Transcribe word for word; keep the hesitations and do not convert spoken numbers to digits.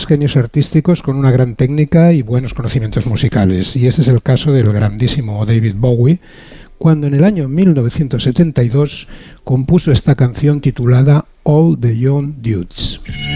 genios artísticos con una gran técnica y buenos conocimientos musicales, y ese es el caso del grandísimo David Bowie, cuando en el año mil novecientos setenta y dos compuso esta canción titulada All the Young Dudes.